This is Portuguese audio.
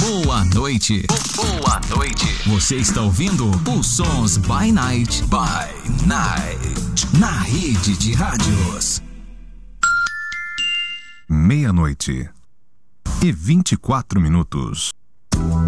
Boa noite. Boa noite. Você está ouvindo os Sons by Night. Na rede de rádios. 00:24.